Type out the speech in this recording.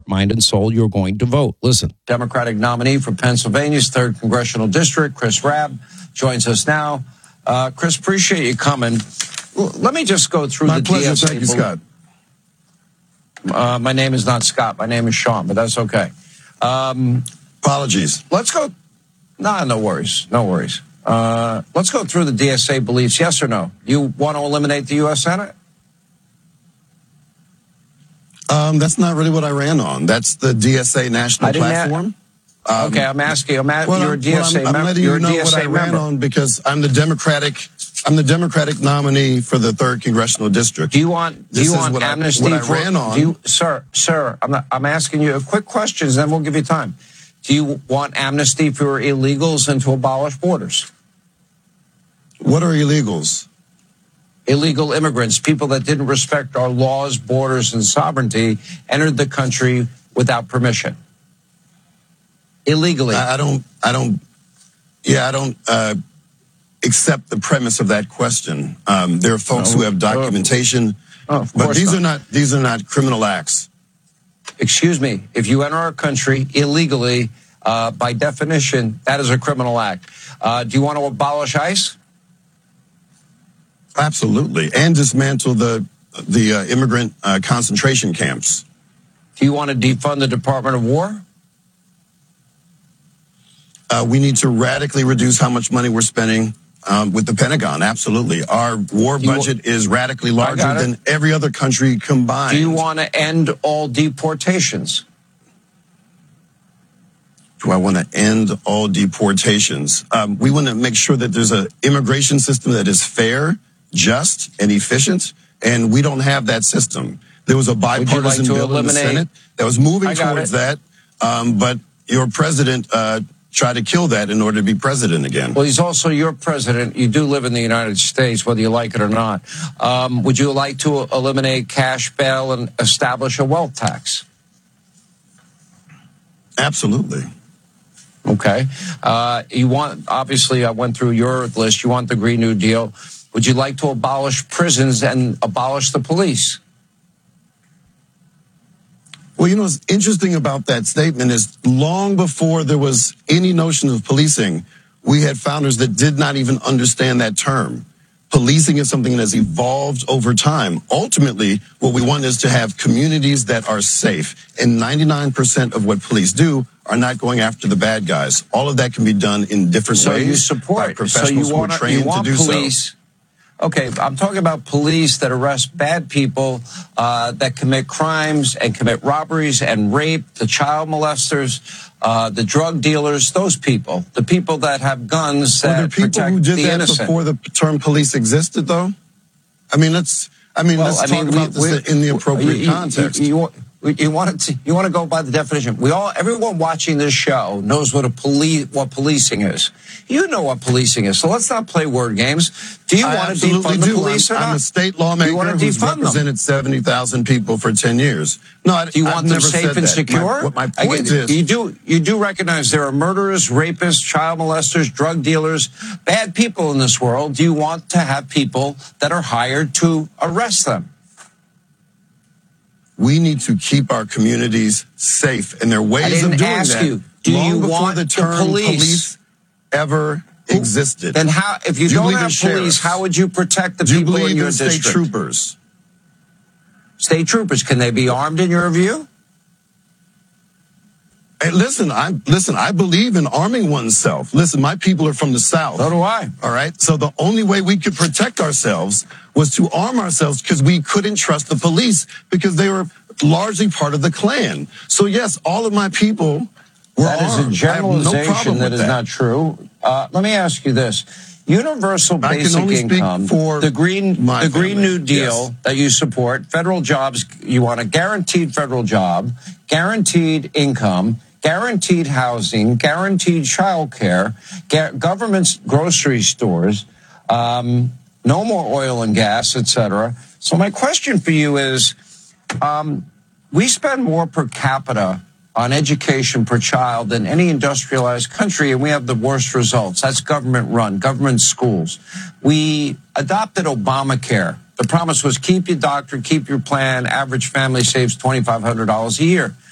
mind, and soul, you're going to vote. Listen. Democratic nominee for Pennsylvania's 3rd Congressional District, Chris Rabb, joins us now. Chris, appreciate you coming. Let me just go through My the pleasure. DSA. Thank you, Scott. My name is not Scott. My name is Sean, but that's okay. Apologies. Let's go. No worries. No worries. Let's go through the DSA beliefs. Yes or no? You want to eliminate the U.S. Senate? That's not really what I ran on. That's the DSA national platform. Okay, I'm asking. You're a DSA member. I'm letting you know what I ran on because I'm the Democratic nominee for the 3rd Congressional District. Do you want amnesty? What I ran on. Sir, I'm asking you quick questions, then we'll give you time. Do you want amnesty for illegals and to abolish borders? What are illegals? Illegal immigrants, people that didn't respect our laws, borders, and sovereignty, entered the country without permission. Illegally. I don't accept the premise of that question. There are folks who have documentation, but these are not criminal acts. Excuse me. If you enter our country illegally, by definition, that is a criminal act. Do you want to abolish ICE? Absolutely, and dismantle the immigrant concentration camps. Do you want to defund the Department of War? We need to radically reduce how much money we're spending with the Pentagon. Absolutely. Our war budget is radically larger than every other country combined. Do you want to end all deportations? Do I want to end all deportations? We want to make sure that there's an immigration system that is fair, just, and efficient, and we don't have that system. There was a bipartisan bill in the Senate that was moving towards that, but your president tried to kill that in order to be president again. Well, he's also your president. You do live in the United States, whether you like it or not. Would you like to eliminate cash bail and establish a wealth tax? Absolutely. Okay. You want, obviously, I went through your list. You want the Green New Deal. Would you like to abolish prisons and abolish the police? Well, you know, what's interesting about that statement is long before there was any notion of policing, we had founders that did not even understand that term. Policing is something that has evolved over time. Ultimately, what we want is to have communities that are safe. And 99% of what police do are not going after the bad guys. All of that can be done in different ways. So you support professionals who are trained to do police. Okay, I'm talking about police that arrest bad people, that commit crimes and commit robberies and rape, the child molesters, the drug dealers, those people, the people that have guns that protect the innocent. Were there people who did that before the term police existed, though? Let's talk about this in the appropriate context. You want to go by the definition. Everyone watching this show knows what policing is. You know what policing is. So let's not play word games. Do you want to defund the police or not? I'm a state lawmaker who's represented 70,000 people for 10 years. No, do you want them safe and secure? What my point is, you do recognize there are murderers, rapists, child molesters, drug dealers, bad people in this world. Do you want to have people that are hired to arrest them? We need to keep our communities safe, and there are ways of doing that. Long before the term police ever existed. Then how? If you don't have police, how would you protect the people in your district? State troopers. State troopers, can they be armed in your view? Hey, listen, I believe in arming oneself. Listen, my people are from the South. So do I. All right. So the only way we could protect ourselves was to arm ourselves because we couldn't trust the police because they were largely part of the Klan. So yes, all of my people were armed. That is a generalization that is not true. Let me ask you this. Universal basic income, the Green New Deal that you support, federal jobs, you want a guaranteed federal job, guaranteed income, guaranteed housing, guaranteed child care, government's grocery stores, no more oil and gas, etc. So my question for you is, we spend more per capita on education per child than any industrialized country, and we have the worst results. That's government-run, government schools. We adopted Obamacare. The promise was keep your doctor, keep your plan. Average family saves $2,500 a year.